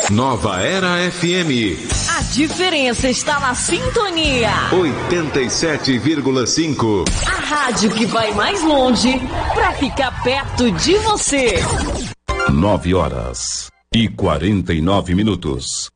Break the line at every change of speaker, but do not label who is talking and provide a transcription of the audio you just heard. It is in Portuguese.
Nova Era FM.
A diferença está na sintonia.
87,5.
A rádio que vai mais longe para ficar perto de você.
9h49.